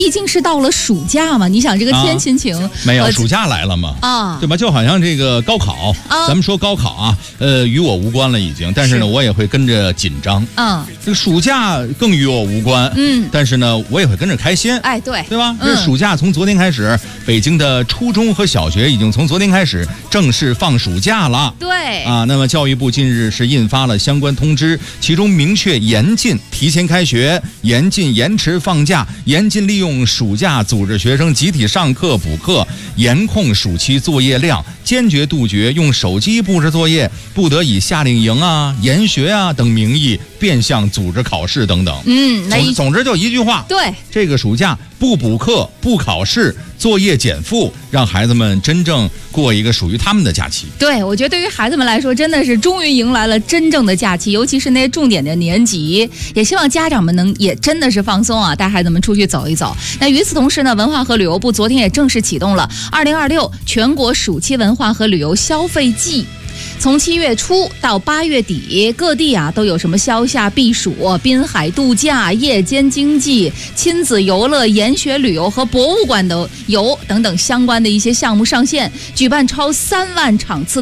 毕竟是到了暑假嘛，你想这个天心情， 没有暑假来了嘛，对吧？就好像这个高考，咱们说高考啊，与我无关了已经，但是呢，我也会跟着紧张，这个暑假更与我无关，但是呢，我也会跟着开心， 哎，对吧？这暑假从昨天开始，北京的初中和小学已经从昨天开始正式放暑假了， 对啊，那么教育部近日是印发了相关通知，其中明确严禁提前开学，严禁延迟放假，严禁利用暑假组织学生集体上课补课，严控暑期作业量，坚决杜绝用手机布置作业，不得以夏令营啊、研学啊等名义变相组织考试等等。总之就一句话， 对， 这个暑假不补课、不考试，作业减负，让孩子们真正过一个属于他们的假期。 对，我觉得对于孩子们来说，真的是终于迎来了真正的假期，尤其是那些重点的年级，也希望家长们能也真的是放松啊，带孩子们出去走一走。那与此同时呢，文化和旅游部昨天也正式启动了2026全国暑期文化和旅游消费季。从7月初到8月底，各地啊都有什么消夏避暑、滨海度假、夜间经济、亲子游乐、研学旅游和博物馆的游等等相关的一些项目上线，举办超3万场次